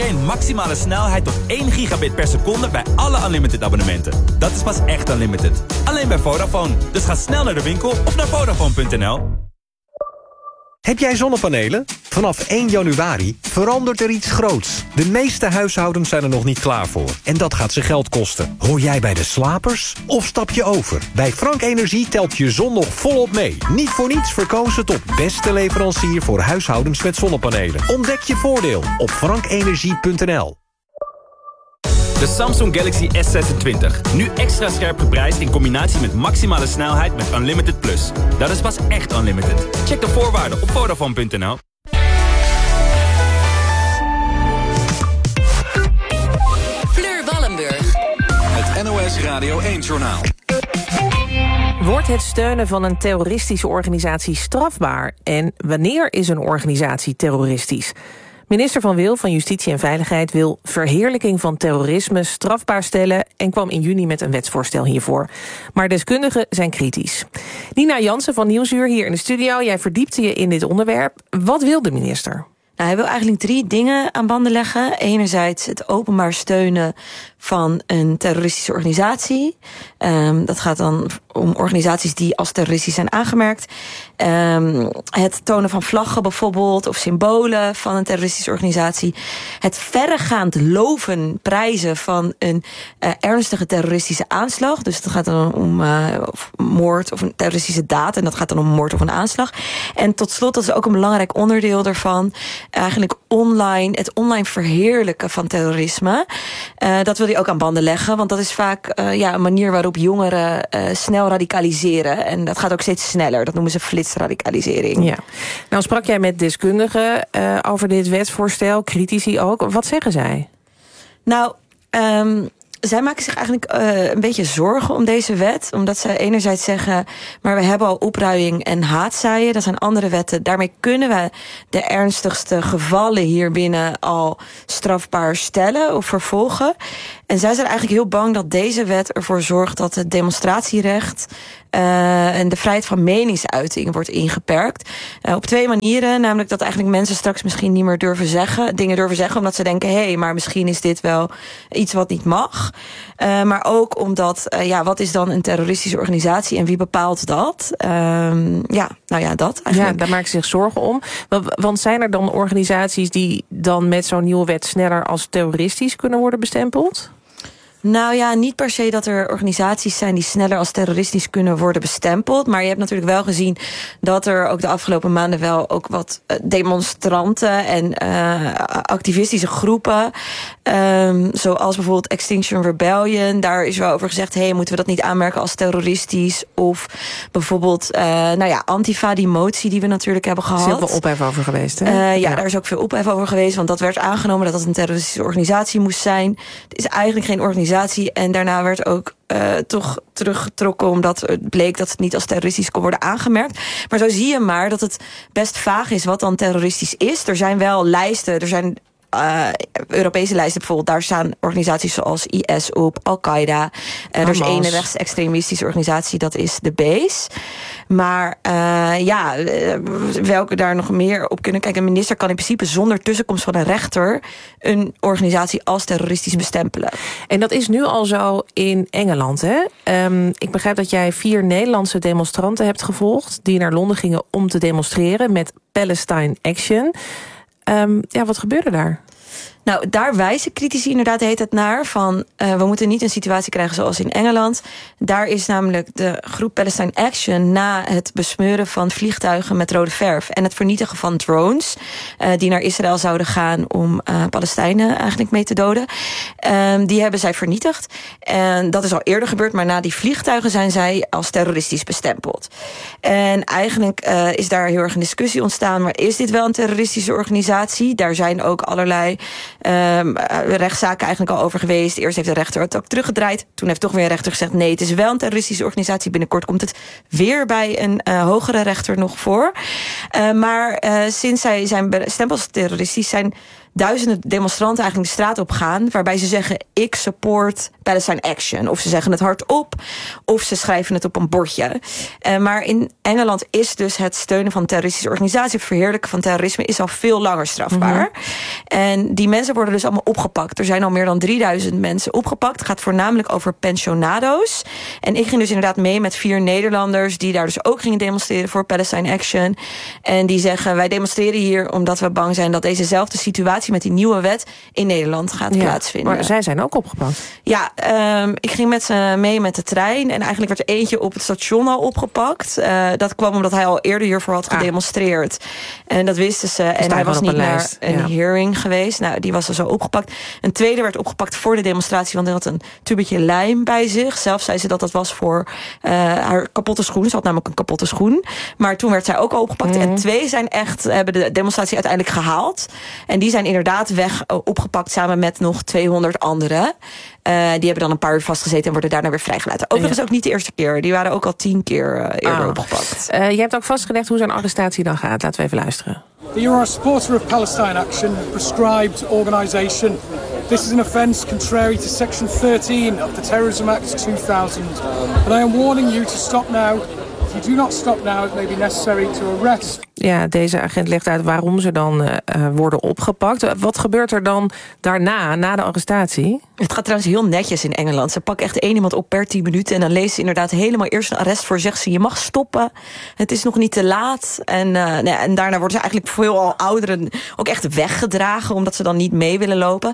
een maximale snelheid tot 1 gigabit per seconde bij alle Unlimited abonnementen. Dat is pas echt Unlimited. Alleen bij Vodafone. Dus ga snel naar de winkel of naar Vodafone.nl. Heb jij zonnepanelen? Vanaf 1 januari verandert er iets groots. De meeste huishoudens zijn er nog niet klaar voor. En dat gaat ze geld kosten. Hoor jij bij de slapers? Of stap je over? Bij Frank Energie telt je zon nog volop mee. Niet voor niets verkozen tot beste leverancier voor huishoudens met zonnepanelen. Ontdek je voordeel op frankenergie.nl. De Samsung Galaxy S26. Nu extra scherp geprijsd in combinatie met maximale snelheid met Unlimited Plus. Dat is pas echt Unlimited. Check de voorwaarden op Vodafone.nl. Fleur Wallenburg. Het NOS Radio 1-journaal. Wordt het steunen van een terroristische organisatie strafbaar? En wanneer is een organisatie terroristisch? Minister Van Wil van Justitie en Veiligheid wil verheerlijking van terrorisme strafbaar stellen en kwam in juni met een wetsvoorstel hiervoor. Maar deskundigen zijn kritisch. Nina Jansen van Nieuwsuur hier in de studio. Jij verdiepte je in dit onderwerp. Wat wil de minister? Nou, hij wil eigenlijk 3 dingen aan banden leggen. Enerzijds het openbaar steunen van een terroristische organisatie. Dat gaat dan om organisaties die als terroristisch zijn aangemerkt. Het tonen van vlaggen bijvoorbeeld of symbolen van een terroristische organisatie. Het verregaand loven, prijzen van een ernstige terroristische aanslag. Dus het gaat dan om moord of een terroristische daad. En dat gaat dan om moord of een aanslag. En tot slot, dat is ook een belangrijk onderdeel daarvan, eigenlijk het online verheerlijken van terrorisme. Dat wil hij ook aan banden leggen, want dat is vaak een manier waarop jongeren snel radicaliseren. En dat gaat ook steeds sneller. Dat noemen ze flitsradicalisering. Ja. Nou sprak jij met deskundigen over dit wetsvoorstel, critici ook. Wat zeggen zij? Nou, zij maken zich eigenlijk een beetje zorgen om deze wet. Omdat zij enerzijds zeggen, maar we hebben al opruiing en haatzaaien. Dat zijn andere wetten. Daarmee kunnen we de ernstigste gevallen hier binnen al strafbaar stellen of vervolgen. En zij zijn eigenlijk heel bang dat deze wet ervoor zorgt dat het demonstratierecht en de vrijheid van meningsuiting wordt ingeperkt. Op 2 manieren. Namelijk dat eigenlijk mensen straks misschien niet meer dingen durven zeggen. Omdat ze denken, maar misschien is dit wel iets wat niet mag. Maar ook omdat, wat is dan een terroristische organisatie en wie bepaalt dat? Dat eigenlijk. Ja, daar maken ze zich zorgen om. Want zijn er dan organisaties die dan met zo'n nieuwe wet sneller als terroristisch kunnen worden bestempeld? Nou ja, niet per se dat er organisaties zijn die sneller als terroristisch kunnen worden bestempeld. Maar je hebt natuurlijk wel gezien dat er ook de afgelopen maanden wel ook wat demonstranten en activistische groepen, zoals bijvoorbeeld Extinction Rebellion, daar is wel over gezegd, moeten we dat niet aanmerken als terroristisch? Of bijvoorbeeld, Antifa, die motie die we natuurlijk hebben gehad. Er is heel veel ophef over geweest, hè? Daar is ook veel ophef over geweest, want dat werd aangenomen dat het een terroristische organisatie moest zijn. Het is eigenlijk geen organisatie. En daarna werd ook toch teruggetrokken omdat het bleek dat het niet als terroristisch kon worden aangemerkt. Maar zo zie je maar dat het best vaag is wat dan terroristisch is. Er zijn wel lijsten, er zijn Europese lijsten bijvoorbeeld, daar staan organisaties zoals IS op, Al-Qaeda. Er is één rechtsextremistische organisatie, dat is de Base. Maar welke daar nog meer op kunnen kijken. Een minister kan in principe zonder tussenkomst van een rechter een organisatie als terroristisch bestempelen. En dat is nu al zo in Engeland, hè? Ik begrijp dat jij 4 Nederlandse demonstranten hebt gevolgd die naar Londen gingen om te demonstreren met Palestine Action. Wat gebeurde daar? Nou, daar wijzen critici inderdaad heet het naar van we moeten niet een situatie krijgen zoals in Engeland. Daar is namelijk de groep Palestine Action na het besmeuren van vliegtuigen met rode verf en het vernietigen van drones die naar Israël zouden gaan om Palestijnen eigenlijk mee te doden. Die hebben zij vernietigd. En dat is al eerder gebeurd, maar na die vliegtuigen zijn zij als terroristisch bestempeld. En eigenlijk is daar heel erg een discussie ontstaan, maar is dit wel een terroristische organisatie? Daar zijn ook allerlei rechtszaken eigenlijk al over geweest. Eerst heeft de rechter het ook teruggedraaid. Toen heeft toch weer een rechter gezegd, nee, het is wel een terroristische organisatie. Binnenkort komt het weer bij een hogere rechter nog voor. Maar sinds zij zijn bestempeld als terroristisch zijn duizenden demonstranten eigenlijk de straat op gaan, waarbij ze zeggen, ik support Palestine Action. Of ze zeggen het hardop, of ze schrijven het op een bordje. Maar in Engeland is dus het steunen van terroristische organisaties, het verheerlijken van terrorisme, is al veel langer strafbaar. En die mensen worden dus allemaal opgepakt. Er zijn al meer dan 3000 mensen opgepakt. Het gaat voornamelijk over pensionado's. En ik ging dus inderdaad mee met 4 Nederlanders... die daar dus ook gingen demonstreren voor Palestine Action. En die zeggen, wij demonstreren hier omdat we bang zijn... dat dezezelfde situatie met die nieuwe wet in Nederland gaat plaatsvinden. Maar zij zijn ook opgepakt. Ja, ik ging met ze mee met de trein. En eigenlijk werd er eentje op het station al opgepakt. Dat kwam omdat hij al eerder hiervoor had gedemonstreerd. En dat wisten ze. En hij was niet naar een hearing geweest. Nou, die was er zo opgepakt. Een tweede werd opgepakt voor de demonstratie... want hij had een tubetje lijm bij zich. Zelf zei ze dat dat was voor haar kapotte schoen. Ze had namelijk een kapotte schoen. Maar toen werd zij ook al opgepakt. En 2 hebben de demonstratie uiteindelijk gehaald. En die zijn inderdaad opgepakt samen met nog 200 anderen. Die hebben dan een paar uur vastgezeten en worden daarna weer vrijgelaten. Overigens ook niet de eerste keer. Die waren ook al 10 keer eerder opgepakt. Je hebt ook vastgelegd hoe zo'n arrestatie dan gaat. Laten we even luisteren. You are a supporter of Palestine Action, a prescribed organisation. This is an offence contrary to Section 13 of the Terrorism Act 2000. And I am warning you to stop now. If you do not stop now, it may be necessary to arrest. Ja, deze agent legt uit waarom ze dan worden opgepakt. Wat gebeurt er dan daarna, na de arrestatie? Het gaat trouwens heel netjes in Engeland. Ze pakken echt 1 iemand op per 10 minuten... en dan leest ze inderdaad helemaal eerst een arrest voor. Zegt ze, je mag stoppen, het is nog niet te laat. En daarna worden ze eigenlijk veelal ouderen ook echt weggedragen... omdat ze dan niet mee willen lopen.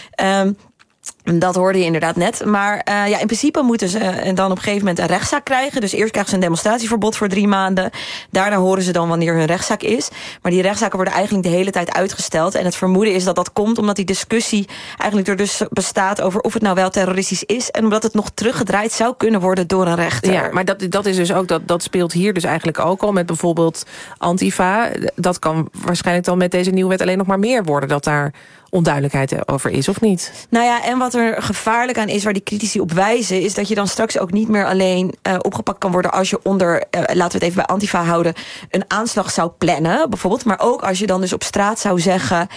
Dat hoorde je inderdaad net. Maar in principe moeten ze dan op een gegeven moment een rechtszaak krijgen. Dus eerst krijgen ze een demonstratieverbod voor 3 maanden. Daarna horen ze dan wanneer hun rechtszaak is. Maar die rechtszaken worden eigenlijk de hele tijd uitgesteld. En het vermoeden is dat dat komt omdat die discussie eigenlijk er dus bestaat over of het nou wel terroristisch is. En omdat het nog teruggedraaid zou kunnen worden door een rechter. Ja, maar dat is dus ook, dat speelt hier dus eigenlijk ook al met bijvoorbeeld Antifa. Dat kan waarschijnlijk dan met deze nieuwe wet alleen nog maar meer worden. Dat daar onduidelijkheid over is, of niet? Nou ja, en wat er gevaarlijk aan is, waar die critici op wijzen, is dat je dan straks ook niet meer alleen opgepakt kan worden als je onder, laten we het even bij Antifa houden, een aanslag zou plannen, bijvoorbeeld. Maar ook als je dan dus op straat zou zeggen,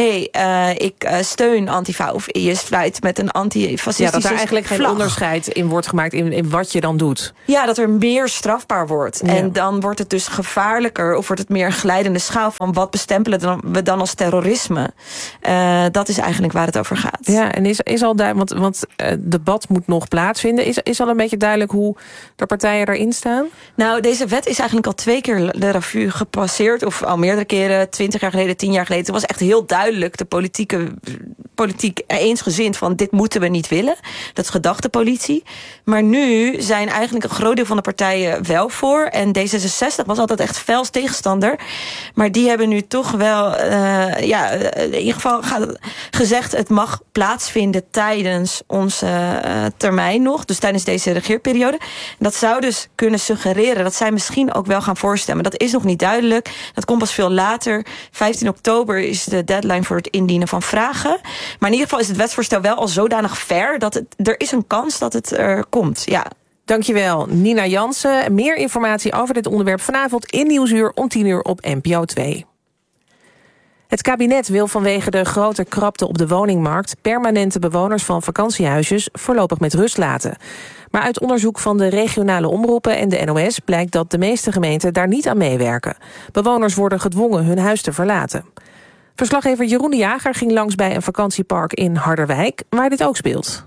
ik steun Antifa, of je sluit met een antifascistische Ja, dat er eigenlijk vlag. geen onderscheid in wordt gemaakt in wat je dan doet. Ja, dat er meer strafbaar wordt. Ja. En dan wordt het dus gevaarlijker, of wordt het meer een glijdende schaal van wat bestempelen we dan als terrorisme. Dat is eigenlijk waar het over gaat. Ja, en is al duidelijk, want het debat moet nog plaatsvinden. Is al een beetje duidelijk hoe de partijen erin staan? Nou, deze wet is eigenlijk al 2 keer de revue gepasseerd. Of al meerdere keren, 20 jaar geleden, 10 jaar geleden. Het was echt heel duidelijk de politiek eensgezind van dit moeten we niet willen. Dat is gedachtepolitie. Maar nu zijn eigenlijk een groot deel van de partijen wel voor. En D66 was altijd echt fels tegenstander. Maar die hebben nu toch wel in ieder geval gezegd, het mag plaatsvinden tijdens onze termijn nog. Dus tijdens deze regeerperiode. En dat zou dus kunnen suggereren dat zij misschien ook wel gaan voorstemmen. Dat is nog niet duidelijk. Dat komt pas veel later. 15 oktober is de deadline voor het indienen van vragen. Maar in ieder geval is het wetsvoorstel wel al zodanig ver dat er is een kans dat het er komt. Ja. Dankjewel, Nina Jansen. Meer informatie over dit onderwerp vanavond in Nieuwsuur om 10:00 op NPO 2. Het kabinet wil vanwege de grote krapte op de woningmarkt permanente bewoners van vakantiehuisjes voorlopig met rust laten. Maar uit onderzoek van de regionale omroepen en de NOS blijkt dat de meeste gemeenten daar niet aan meewerken. Bewoners worden gedwongen hun huis te verlaten. Verslaggever Jeroen de Jager ging langs bij een vakantiepark in Harderwijk, waar dit ook speelt.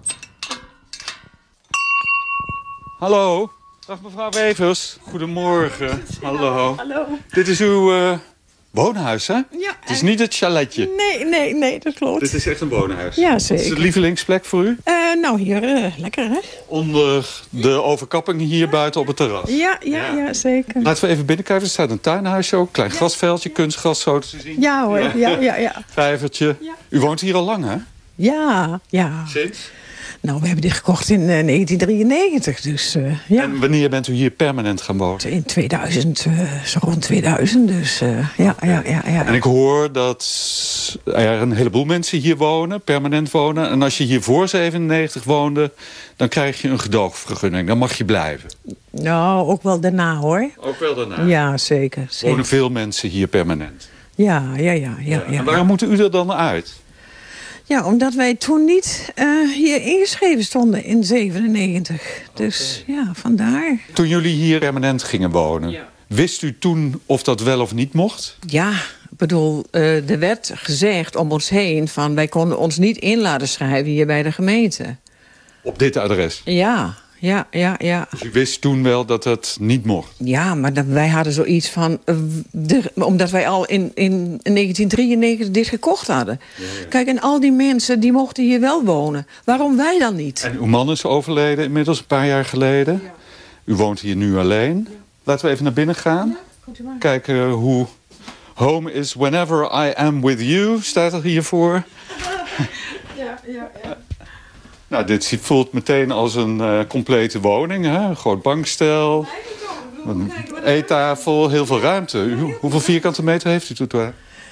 Hallo, dag mevrouw Wevers. Goedemorgen. Hallo. Hallo. Dit is uw woonhuis, hè? Ja. Het is niet het chaletje. Nee, dat klopt. Dit is echt een woonhuis. Ja, zeker. Wat is de lievelingsplek voor u? Nou, hier, lekker, hè? Onder de overkapping hier buiten op het terras. Ja, zeker. Laten we even binnenkijken. Er staat een tuinhuisje ook. Klein grasveldje, kunstgras zo te zien. Ja hoor, ja. Vijvertje. Ja. U woont hier al lang, hè? Ja. Sinds? Nou, we hebben dit gekocht in 1993, dus ja. En wanneer bent u hier permanent gaan wonen? In 2000, zo rond 2000, dus ja. En ik hoor dat er een heleboel mensen hier wonen, permanent wonen. En als je hier voor 97 woonde, dan krijg je een gedoogvergunning. Dan mag je blijven. Nou, ook wel daarna, hoor. Ook wel daarna? Ja, zeker. Wonen veel mensen hier permanent? Ja. En waarom moet u er dan uit? Ja, omdat wij toen niet hier ingeschreven stonden in 97. Dus ja, vandaar. Toen jullie hier permanent gingen wonen, wist u toen of dat wel of niet mocht? Ja, bedoel, er werd gezegd om ons heen van wij konden ons niet in laten schrijven hier bij de gemeente. Op dit adres? Ja. Dus u wist toen wel dat het niet mocht? Ja, maar wij hadden zoiets van... omdat wij al in 1993 dit gekocht hadden. Ja. Kijk, en al die mensen die mochten hier wel wonen. Waarom wij dan niet? En uw man is overleden inmiddels een paar jaar geleden. Ja. U woont hier nu alleen. Ja. Laten we even naar binnen gaan. Ja, goed, kijken hoe... Home is whenever I am with you, staat er hiervoor. Ja. Nou, dit voelt meteen als een complete woning. Hè? Een groot bankstel, een eettafel, heel veel ruimte. Hoeveel vierkante meter heeft u totaal?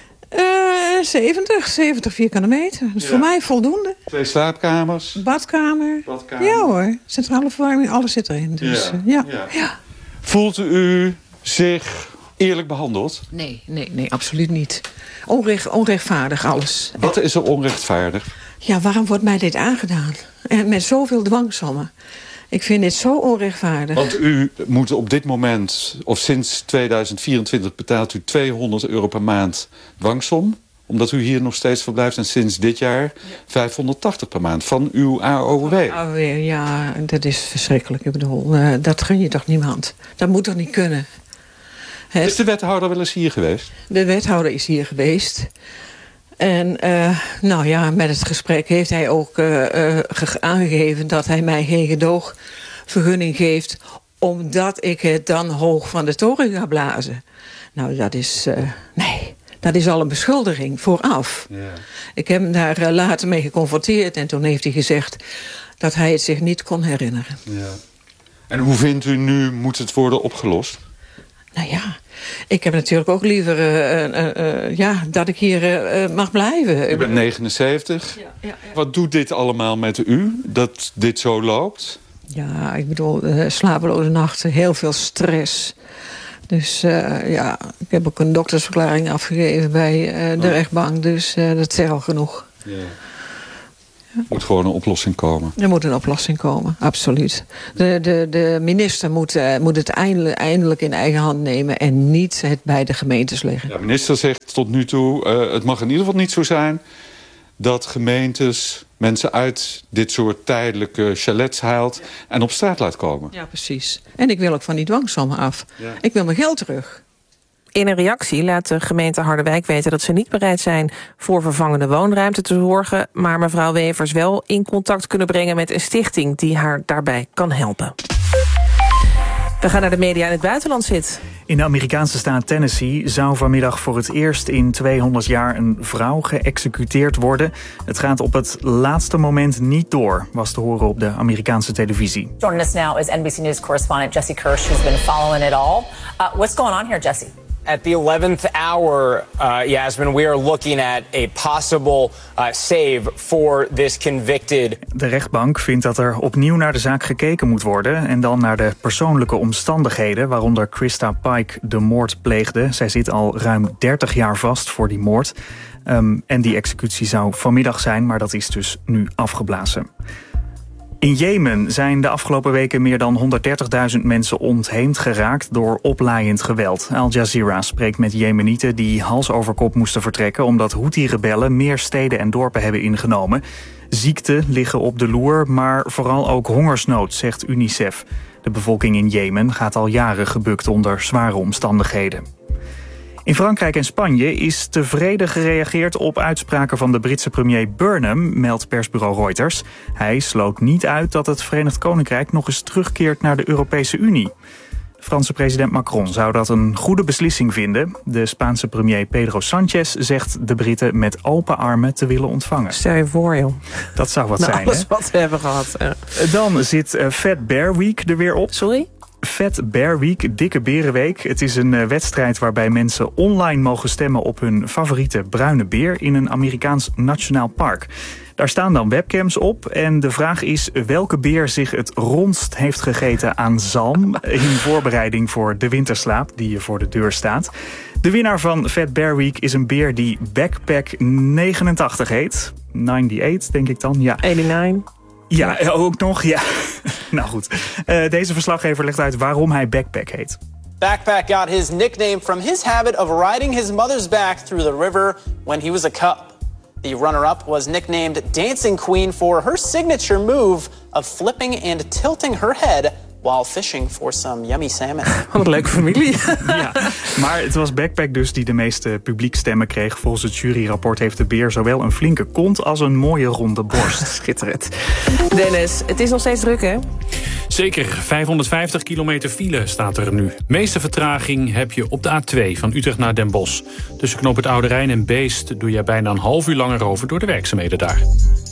70 vierkante meter. Dat is voor mij voldoende. 2 slaapkamers. Badkamer. Ja hoor, centrale verwarming, alles zit erin. Dus, ja. Voelt u zich eerlijk behandeld? Nee, absoluut niet. Onrechtvaardig alles. Wat is er onrechtvaardig? Ja, waarom wordt mij dit aangedaan? En met zoveel dwangsommen. Ik vind dit zo onrechtvaardig. Want u moet op dit moment, of sinds 2024... betaalt u €200 per maand dwangsom. Omdat u hier nog steeds verblijft. En sinds dit jaar €580 per maand van uw AOW. AOW, ja, dat is verschrikkelijk. Ik bedoel, dat gun je toch niemand? Dat moet toch niet kunnen? Is de wethouder wel eens hier geweest? De wethouder is hier geweest. En met het gesprek heeft hij ook aangegeven... dat hij mij geen gedoogvergunning geeft... omdat ik het dan hoog van de toren ga blazen. Nou, dat is... dat is al een beschuldiging vooraf. Ja. Ik heb hem daar later mee geconfronteerd... en toen heeft hij gezegd dat hij het zich niet kon herinneren. Ja. En hoe vindt u nu moet het worden opgelost? Nou ja, ik heb natuurlijk ook liever dat ik hier mag blijven. U bent 79. Ja. Wat doet dit allemaal met u, dat dit zo loopt? Ja, ik bedoel, slapeloze nachten, heel veel stress. Dus ik heb ook een doktersverklaring afgegeven bij de rechtbank. Dus dat zegt al genoeg. Ja. Er moet gewoon een oplossing komen. Er moet een oplossing komen, absoluut. De minister moet het eindelijk in eigen hand nemen... en niet het bij de gemeentes leggen. De minister zegt tot nu toe... het mag in ieder geval niet zo zijn... dat gemeentes mensen uit dit soort tijdelijke chalets haalt... en op straat laat komen. Ja, precies. En ik wil ook van die dwangsommen af. Ja. Ik wil mijn geld terug. In een reactie laat de gemeente Harderwijk weten dat ze niet bereid zijn voor vervangende woonruimte te zorgen, maar mevrouw Wevers wel in contact kunnen brengen met een stichting die haar daarbij kan helpen. We gaan naar de media in het buitenland zitten. In de Amerikaanse staat Tennessee zou vanmiddag voor het eerst in 200 jaar een vrouw geëxecuteerd worden. Het gaat op het laatste moment niet door, was te horen op de Amerikaanse televisie. Joining us now is NBC News correspondent Jesse Kirsch, who's been following it all. What's going on here, Jesse? At the 11th hour, Yasmin, we are looking at a possible save for this convicted. De rechtbank vindt dat er opnieuw naar de zaak gekeken moet worden en dan naar de persoonlijke omstandigheden waaronder Krista Pike de moord pleegde. Zij zit al ruim 30 jaar vast voor die moord. En die executie zou vanmiddag zijn, maar dat is dus nu afgeblazen. In Jemen zijn de afgelopen weken meer dan 130.000 mensen ontheemd geraakt door oplaaiend geweld. Al Jazeera spreekt met Jemenieten die hals over kop moesten vertrekken omdat Houthi-rebellen meer steden en dorpen hebben ingenomen. Ziekten liggen op de loer, maar vooral ook hongersnood, zegt UNICEF. De bevolking in Jemen gaat al jaren gebukt onder zware omstandigheden. In Frankrijk en Spanje is tevreden gereageerd op uitspraken van de Britse premier Burnham, meldt persbureau Reuters. Hij sloot niet uit dat het Verenigd Koninkrijk nog eens terugkeert naar de Europese Unie. De Franse president Macron zou dat een goede beslissing vinden. De Spaanse premier Pedro Sánchez zegt de Britten met open armen te willen ontvangen. Stel je voor, joh. Dat zou wat zijn, alles wat we hebben gehad. Dan zit Fat Bear Week er weer op. Sorry? Fat Bear Week, Dikke Berenweek. Het is een wedstrijd waarbij mensen online mogen stemmen op hun favoriete bruine beer in een Amerikaans nationaal park. Daar staan dan webcams op en de vraag is welke beer zich het rondst heeft gegeten aan zalm in voorbereiding voor de winterslaap die voor de deur staat. De winnaar van Fat Bear Week is een beer die Backpack 89 heet. 98 denk ik dan, ja. 89. Ja, ook nog, ja. Nou goed. Deze verslaggever legt uit waarom hij Backpack heet. Backpack got his nickname from his habit of riding his mother's back through the river when he was a cub. The runner-up was nicknamed Dancing Queen for her signature move of flipping and tilting her head while fishing for some yummy salmon. Wat een leuke familie. Ja, maar het was Backpack dus die de meeste publiekstemmen kreeg. Volgens het juryrapport heeft de beer zowel een flinke kont als een mooie ronde borst. Schitterend. Dennis, het is nog steeds druk, hè? Zeker, 550 kilometer file staat er nu. Meeste vertraging heb je op de A2 van Utrecht naar Den Bosch. Tussen knoop het Oude Rijn en Beest doe je bijna een half uur langer over door de werkzaamheden daar.